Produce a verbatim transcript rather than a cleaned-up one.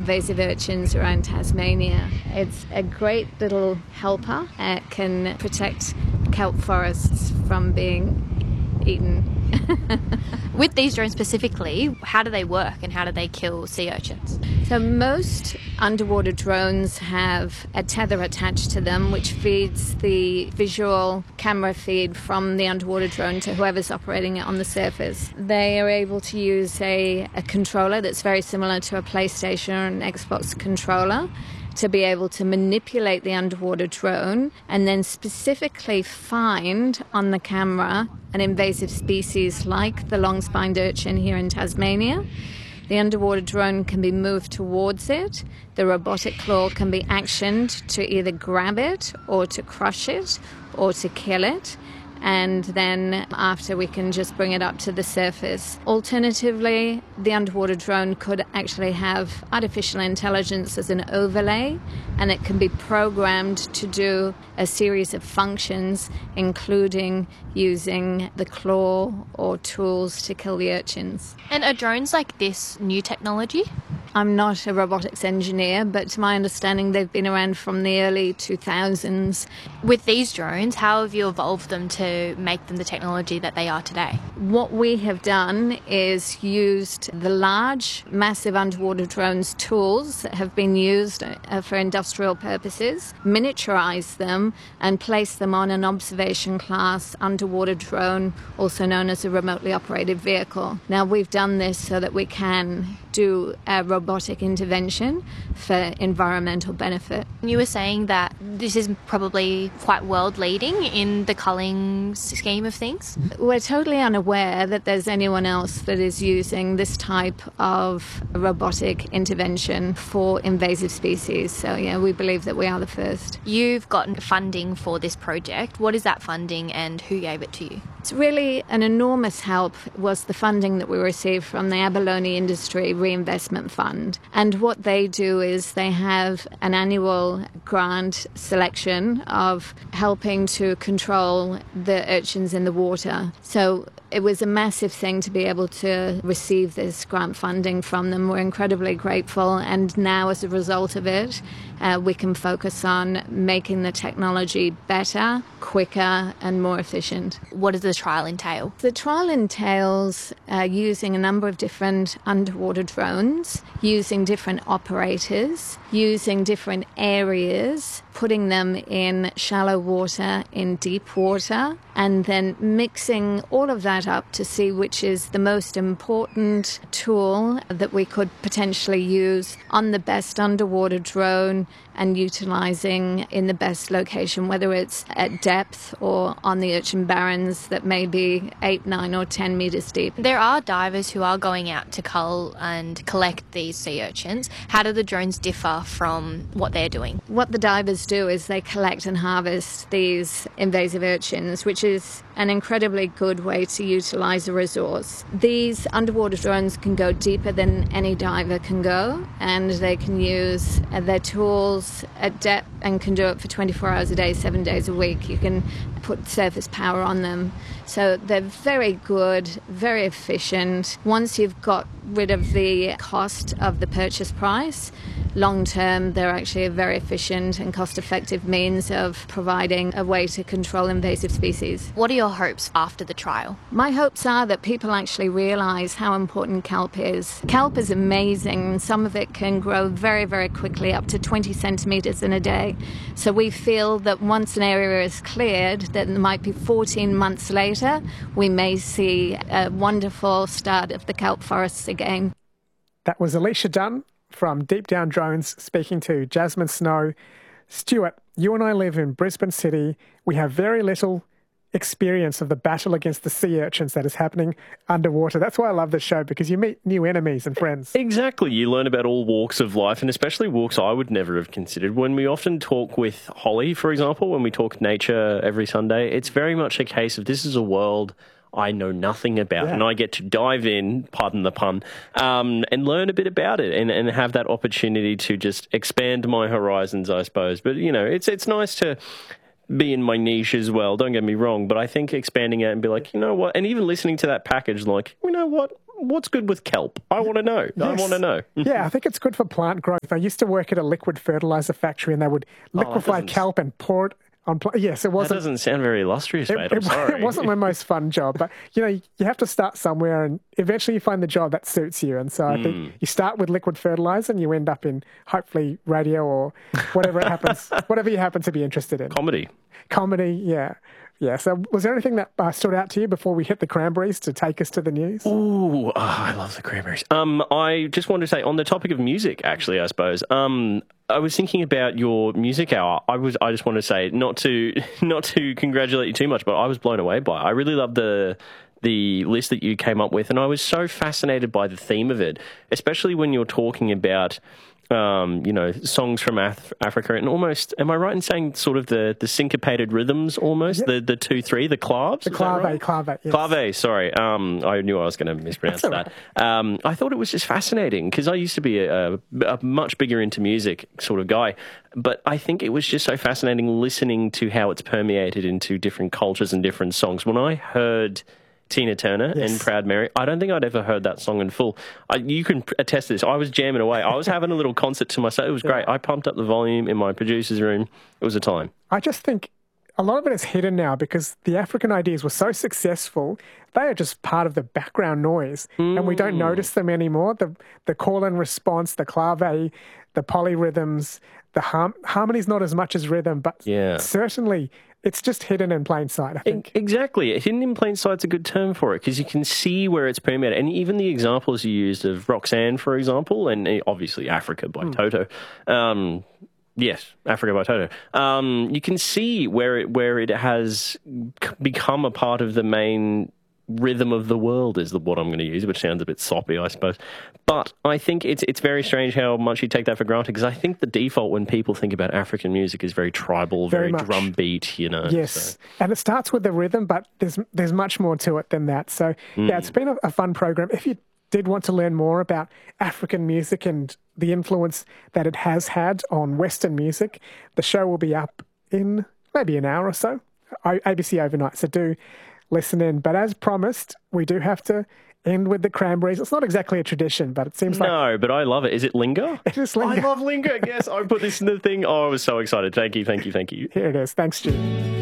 invasive urchins around Tasmania. It's a great little helper. It can protect kelp forests from being eaten. With these drones specifically, how do they work and how do they kill sea urchins? So most underwater drones have a tether attached to them which feeds the visual camera feed from the underwater drone to whoever's operating it on the surface. They are able to use a, a controller that's very similar to a PlayStation or an Xbox controller to be able to manipulate the underwater drone and then specifically find on the camera an invasive species like the long-spined urchin here in Tasmania. The underwater drone can be moved towards it. The robotic claw can be actioned to either grab it or to crush it or to kill it. And then after we can just bring it up to the surface. Alternatively, the underwater drone could actually have artificial intelligence as an overlay, and it can be programmed to do a series of functions, including using the claw or tools to kill the urchins. And are drones like this new technology? I'm not a robotics engineer, but to my understanding, they've been around from the early two thousands. With these drones, how have you evolved them to make them the technology that they are today? What we have done is used the large, massive underwater drones tools that have been used for industrial purposes, miniaturized them, and placed them on an observation class underwater drone, also known as a remotely operated vehicle. Now, we've done this so that we can do a robotic intervention for environmental benefit. You were saying that this is probably quite world-leading in the culling scheme of things? We're totally unaware that there's anyone else that is using this type of robotic intervention for invasive species. So, yeah, we believe that we are the first. You've gotten funding for this project. What is that funding and who gave it to you? It's really an enormous help was the funding that we received from the Abalone Industry Reinvestment Fund. And what they do is they have an annual grant selection of helping to control the urchins in the water. So it was a massive thing to be able to receive this grant funding from them. We're incredibly grateful, and now as a result of it, uh, we can focus on making the technology better, quicker and more efficient. What does the trial entail? The trial entails uh, using a number of different underwater drones, using different operators, using different areas, putting them in shallow water, in deep water, and then mixing all of that up to see which is the most important tool that we could potentially use on the best underwater drone and utilising in the best location, whether it's at depth or on the urchin barrens that may be eight, nine or ten metres deep. There are divers who are going out to cull and collect these sea urchins. How do the drones differ from what they're doing? What the divers do is they collect and harvest these invasive urchins, which is an incredibly good way to utilise a resource. These underwater drones can go deeper than any diver can go, and they can use their tools at depth and can do it for twenty-four hours a day, seven days a week. You can put surface power on them. So they're very good, very efficient. Once you've got rid of the cost of the purchase price, long term they're actually a very efficient and cost-effective means of providing a way to control invasive species. What are your hopes after the trial? My hopes are that people actually realise how important kelp is. Kelp is amazing, and some of it can grow very, very quickly, up to twenty centimetres in a day. So we feel that once an area is cleared, that it might be fourteen months later, we may see a wonderful start of the kelp forests again. That was Alicia Dunn from Deep Down Drones speaking to Jasmine Snow. Stuart, you and I live in Brisbane City. We have very little experience of the battle against the sea urchins that is happening underwater. That's why I love this show, because you meet new enemies and friends. Exactly. You learn about all walks of life, and especially walks I would never have considered. When we often talk with Holly, for example, when we talk nature every Sunday, it's very much a case of this is a world I know nothing about, yeah. and I get to dive in, pardon the pun, um, and learn a bit about it and, and have that opportunity to just expand my horizons, I suppose. But, you know, it's it's nice to be in my niche as well, don't get me wrong, but I think expanding out and be like, you know what, and even listening to that package, like, you know what, what's good with kelp? I want to know. Yes. I want to know. Yeah, I think it's good for plant growth. I used to work at a liquid fertilizer factory, and they would liquefy doesn't- kelp and pour it on plant. Yes, it That wasn't. doesn't sound very illustrious, mate. I'm It, sorry. it wasn't my most fun job, but you know, you have to start somewhere, and eventually you find the job that suits you. And so I Hmm. think you start with liquid fertilizer, and you end up in hopefully radio or whatever it happens, whatever you happen to be interested in. Comedy. Comedy, yeah, yeah. So was there anything that uh, stood out to you before we hit the cranberries to take us to the news? Ooh, oh, I love the cranberries. Um, I just wanted to say on the topic of music, actually, I suppose. Um, I was thinking about your music hour. I was. I just want to say not to not to congratulate you too much, but I was blown away by it. I really loved the the list that you came up with, and I was so fascinated by the theme of it, especially when you're talking about. Um, you know, songs from Af- Africa, and almost, am I right in saying sort of the, the syncopated rhythms almost, Yep. the the two three, the claves? The is that clave, right? clave, yes. Clave, sorry. Um, I knew I was going to mispronounce That's that. Um, I thought it was just fascinating because I used to be a, a much bigger into music sort of guy, but I think it was just so fascinating listening to how it's permeated into different cultures and different songs. When I heard Tina Turner Yes. and Proud Mary, I don't think I'd ever heard that song in full. I, you can attest to this. I was jamming away. I was having a little concert to myself. It was great. I pumped up the volume in my producer's room. It was a time. I just think a lot of it is hidden now because the African ideas were so successful. They are just part of the background noise, and we don't notice them anymore. The the call and response, the clave, the polyrhythms, the harm, harmony's not as much as rhythm, but Yeah. certainly it's just hidden in plain sight, I think. Exactly. Hidden in plain sight's a good term for it because you can see where it's permeated. And even the examples you used of Roxanne, for example, and obviously Africa by Toto. Um, yes, Africa by Toto. Um, you can see where it where it has c- become a part of the main rhythm of the world is the what I'm going to use, which sounds a bit soppy, I suppose. But I think it's it's very strange how much you take that for granted because I think the default when people think about African music is very tribal, Very very, much. drum beat, you know. Yes, so. and it starts with the rhythm, but there's there's much more to it than that. So yeah, it's been a, a fun program. If you did want to learn more about African music and the influence that it has had on Western music, the show will be up in maybe an hour or so, I- A B C Overnight. So do listen in. But as promised, we do have to end with the cranberries. It's not exactly a tradition, but it seems like No, but I love it. Is it Linger? it is I Linger. love Linger. Yes, I put this in the thing. Oh, I was so excited. Thank you, thank you, thank you. Here it is. Thanks, Stu.